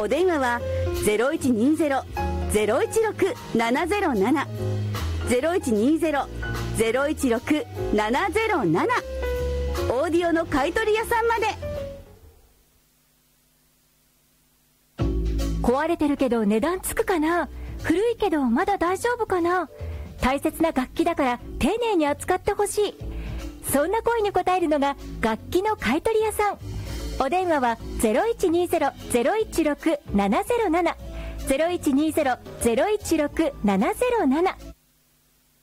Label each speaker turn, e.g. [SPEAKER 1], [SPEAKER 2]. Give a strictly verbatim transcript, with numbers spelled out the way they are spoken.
[SPEAKER 1] お電話は ゼロいちにゼロ ゼロいちろく ななゼロなな ゼロいちにゼロ ゼロいちろく ななゼロなな、オーディオの買取屋さんまで。
[SPEAKER 2] 壊れてるけど値段つくかな、古いけどまだ大丈夫かな、大切な楽器だから丁寧に扱ってほしい、そんな声に応えるのが楽器の買取屋さん。お電話は ゼロいちにゼロ ゼロいちろく ななゼロなな ゼロいちにゼロ ゼロいちろく ななゼロなな